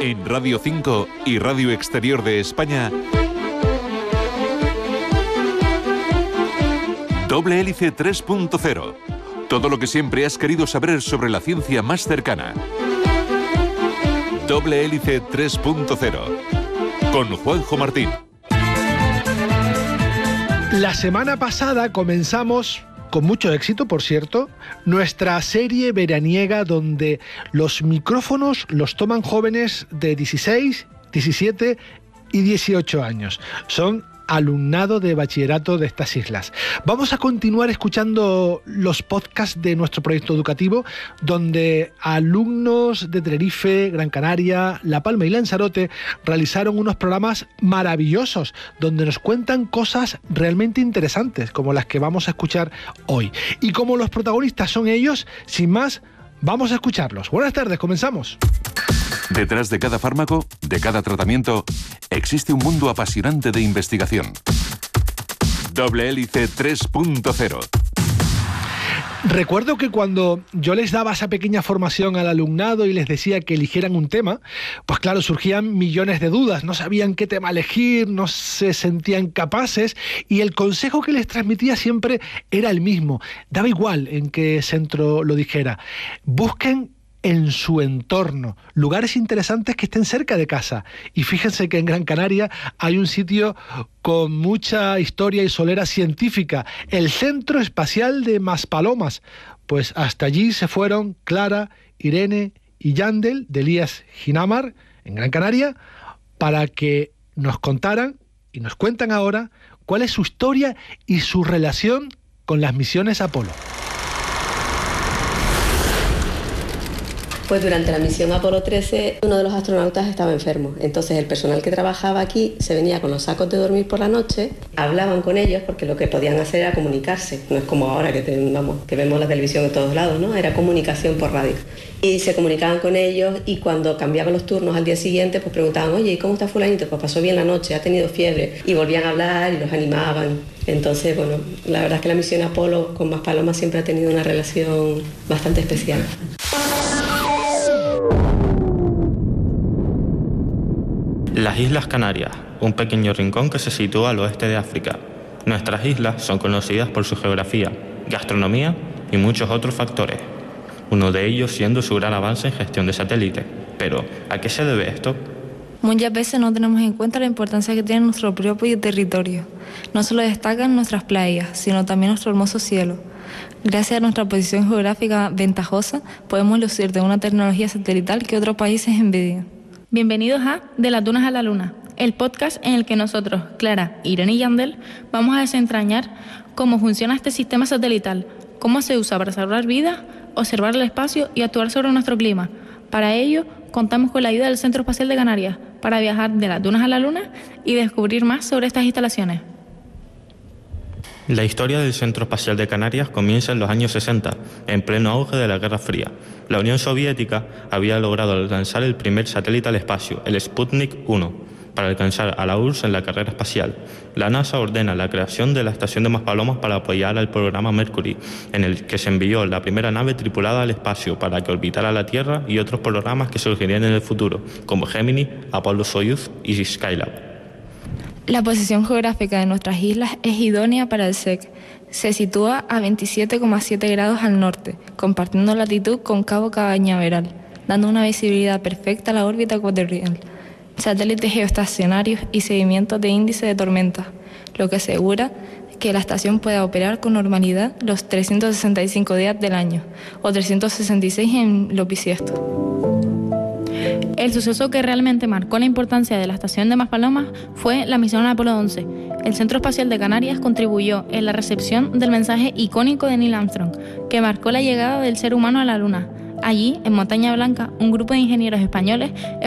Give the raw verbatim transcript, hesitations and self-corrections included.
En Radio cinco y Radio Exterior de España, Doble Hélice tres punto cero. Todo lo que siempre has querido saber sobre la ciencia más cercana. Doble Hélice tres punto cero. Con Juanjo Martín. La semana pasada comenzamos, con mucho éxito por cierto, nuestra serie veraniega donde los micrófonos los toman jóvenes de dieciséis, diecisiete y dieciocho años. Son alumnado de bachillerato de estas islas. Vamos a continuar escuchando los podcasts de nuestro proyecto educativo, donde alumnos de Tenerife, Gran Canaria, La Palma y Lanzarote realizaron unos programas maravillosos, donde nos cuentan cosas realmente interesantes, como las que vamos a escuchar hoy. Y como los protagonistas son ellos, sin más, vamos a escucharlos. Buenas tardes, comenzamos. Detrás de cada fármaco, de cada tratamiento, existe un mundo apasionante de investigación. Doble Hélice tres punto cero. Recuerdo que cuando yo les daba esa pequeña formación al alumnado y les decía que eligieran un tema, pues claro, surgían millones de dudas, no sabían qué tema elegir, no se sentían capaces, y el consejo que les transmitía siempre era el mismo. Daba igual en qué centro lo dijera. Busquen en su entorno, lugares interesantes que estén cerca de casa. Y fíjense que en Gran Canaria hay un sitio con mucha historia y solera científica, el Centro Espacial de Maspalomas. Pues hasta allí se fueron Clara, Irene y Yandel de Elías Ginamar, en Gran Canaria, para que nos contaran, y nos cuentan ahora, cuál es su historia y su relación con las misiones Apolo. Pues durante la misión Apolo trece, uno de los astronautas estaba enfermo. Entonces el personal que trabajaba aquí se venía con los sacos de dormir por la noche, hablaban con ellos porque lo que podían hacer era comunicarse. No es como ahora que, te, vamos, que vemos la televisión en todos lados, ¿no? Era comunicación por radio. Y se comunicaban con ellos y cuando cambiaban los turnos al día siguiente, pues preguntaban, oye, ¿y cómo está fulanito? Pues pasó bien la noche, ha tenido fiebre. Y volvían a hablar y los animaban. Entonces, bueno, la verdad es que la misión Apolo con Maspalomas siempre ha tenido una relación bastante especial. Las Islas Canarias, un pequeño rincón que se sitúa al oeste de África. Nuestras islas son conocidas por su geografía, gastronomía y muchos otros factores, uno de ellos siendo su gran avance en gestión de satélites. Pero, ¿a qué se debe esto? Muchas veces no tenemos en cuenta la importancia que tiene nuestro propio territorio. No solo destacan nuestras playas, sino también nuestro hermoso cielo. Gracias a nuestra posición geográfica ventajosa, podemos lucir de una tecnología satelital que otros países envidian. Bienvenidos a De las Dunas a la Luna, el podcast en el que nosotros, Clara, Irene y Yandel, vamos a desentrañar cómo funciona este sistema satelital, cómo se usa para salvar vidas, observar el espacio y actuar sobre nuestro clima. Para ello, contamos con la ayuda del Centro Espacial de Canarias para viajar de las dunas a la Luna y descubrir más sobre estas instalaciones. La historia del Centro Espacial de Canarias comienza en los años sesenta, en pleno auge de la Guerra Fría. La Unión Soviética había logrado lanzar el primer satélite al espacio, el Sputnik uno, para alcanzar a la U R S S en la carrera espacial. La NASA ordena la creación de la estación de Maspalomas para apoyar al programa Mercury, en el que se envió la primera nave tripulada al espacio para que orbitara la Tierra, y otros programas que surgirían en el futuro, como Gemini, Apollo-Soyuz y Skylab. La posición geográfica de nuestras islas es idónea para el S E C. Se sitúa a veintisiete coma siete grados al norte, compartiendo latitud con Cabo Cañaveral, dando una visibilidad perfecta a la órbita ecuatorial, satélites geoestacionarios y seguimientos de índice de tormentas, lo que asegura que la estación pueda operar con normalidad los trescientos sesenta y cinco días del año, o trescientos sesenta y seis en los bisiestos. El suceso que realmente marcó la importancia de la estación de Maspalomas fue la misión Apolo once. El Centro Espacial de Canarias contribuyó en la recepción del mensaje icónico de Neil Armstrong, que marcó la llegada del ser humano a la Luna. Allí, en Montaña Blanca, un grupo de ingenieros españoles